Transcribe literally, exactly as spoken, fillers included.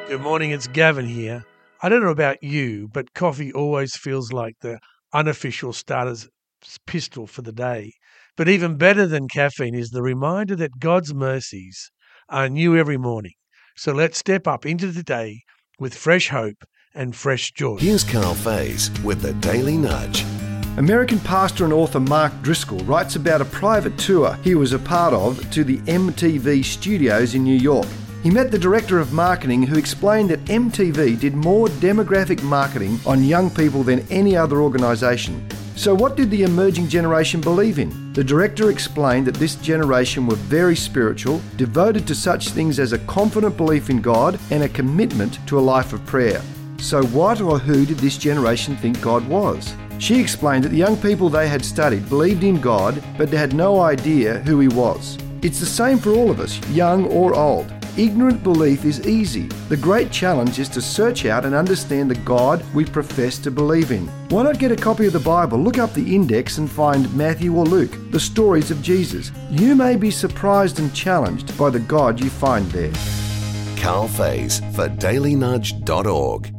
Good morning, it's Gavin here. I don't know about you, but coffee always feels like the unofficial starter's pistol for the day. But even better than caffeine is the reminder that God's mercies are new every morning. So let's step up into the day with fresh hope and fresh joy. Here's Carl Faze with the Daily Nudge. American pastor and author Mark Driscoll writes about a private tour he was a part of to the M T V studios in New York. He met the director of marketing who explained that M T V did more demographic marketing on young people than any other organisation. So what did the emerging generation believe in? The director explained that this generation were very spiritual, devoted to such things as a confident belief in God and a commitment to a life of prayer. So what or who did this generation think God was? She explained that the young people they had studied believed in God, but they had no idea who He was. It's the same for all of us, young or old. Ignorant belief is easy. The great challenge is to search out and understand the God we profess to believe in. Why not get a copy of the Bible, look up the index and find Matthew or Luke, the stories of Jesus. You may be surprised and challenged by the God you find there. Carl Faze for daily nudge dot org.